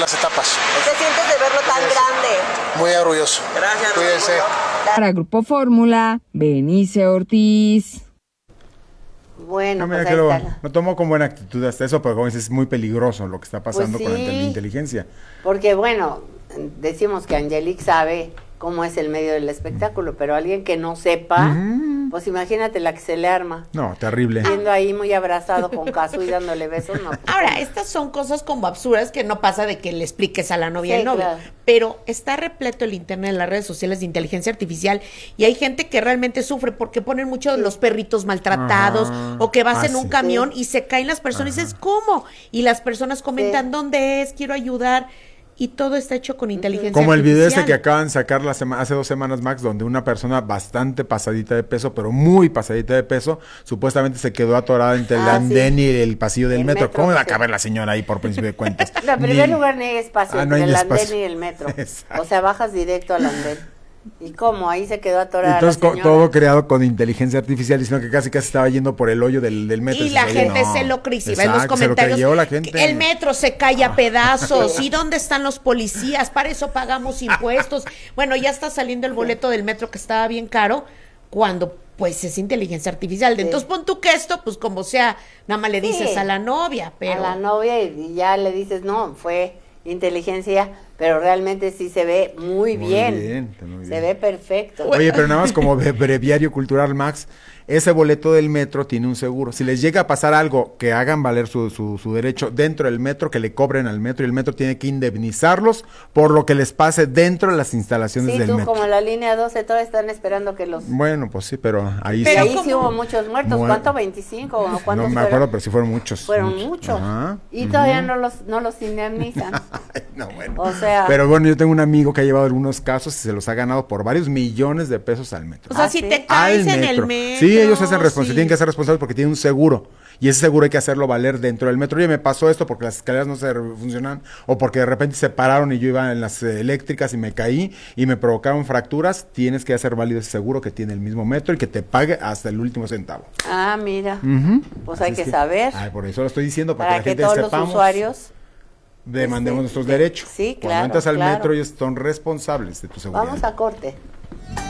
las etapas. ¿Qué te sientes de verlo tan grande? Muy orgulloso. Gracias. Cuídense. Para Grupo Fórmula, Benice Ortiz. Bueno, mira, pues ahí está. lo tomo con buena actitud hasta eso, pero como dices, es muy peligroso lo que está pasando Pues con sí. la inteligencia. Porque bueno, decimos que Angelique sabe cómo es el medio del espectáculo, pero alguien que no sepa, pues imagínate la que se le arma. No, terrible. Viendo ahí muy abrazado con Cazzu y dándole besos, no. Ahora, estas son cosas como absurdas que no pasa de que le expliques a la novia Sí, el novio, claro. pero está repleto el internet, las redes sociales de inteligencia artificial y hay gente que realmente sufre porque ponen mucho de los perritos maltratados o que vas en un sí. camión y se caen las personas y dices, ¿cómo? Y las personas comentan, ¿dónde es? Quiero ayudar. Y todo está hecho con inteligencia Como el artificial. video ese que acaban de sacar hace 2 semanas, Max, donde una persona bastante pasadita de peso, pero muy pasadita de peso, supuestamente se quedó atorada entre el andén y el pasillo del El metro. metro, ¿Cómo va a sí. caber la señora ahí por principio de cuentas? No, en primer lugar no hay espacio no hay entre el espacio. andén y el metro. Exacto. O sea, bajas directo al andén. ¿Y cómo? Ahí se quedó atorada Entonces la señora. todo creado con inteligencia artificial, diciendo que casi estaba yendo por el hoyo del metro. Y la Oye, gente no. se lo cree, si va en los Exacto, se lo comentarios. creyó la gente. El metro se cae a pedazos. ¿Y dónde están los policías? Para eso pagamos impuestos. Bueno, ya está saliendo el boleto del metro que estaba bien caro cuando pues es inteligencia artificial. Entonces pon tú que esto, pues como sea, nada más le dices a la novia, pero... A la novia y ya le dices, no, fue inteligencia, pero realmente sí se ve muy bien. Se ve perfecto. Oye, pero nada más como breviario cultural, Max, ese boleto del metro tiene un seguro. Si les llega a pasar algo, que hagan valer su derecho dentro del metro, que le cobren al metro, y el metro tiene que indemnizarlos por lo que les pase dentro de las instalaciones Sí, del tú metro. como la línea 12, todos están esperando que los... Bueno, pues sí, pero ahí Y sí. ahí sí hubo muchos muertos. Bueno. ¿Cuánto? ¿25? ¿O cuántos No me fueron? acuerdo, pero sí fueron muchos. Fueron muchos. Ajá. Y todavía no los indemnizan. No, bueno. O sea... Pero bueno, yo tengo un amigo que ha llevado algunos casos y se los ha ganado por varios millones de pesos al metro. O sea, si te caes en el metro. Sí, ellos se hacen responsables, sí. tienen que ser responsables porque tienen un seguro. Y ese seguro hay que hacerlo valer dentro del metro. Oye, me pasó esto porque las escaleras no se funcionan o porque de repente se pararon y yo iba en las eléctricas y me caí y me provocaron fracturas. Tienes que hacer válido ese seguro que tiene el mismo metro y que te pague hasta el último centavo. Ah, mira. Pues hay Así es que saber. Ay, por eso lo estoy diciendo, para Para que la que gente todos sepamos. los usuarios... Demandemos nuestros derechos. Sí, Cuando claro, entras al claro. metro, ellos son responsables de tu seguridad. Vamos a corte.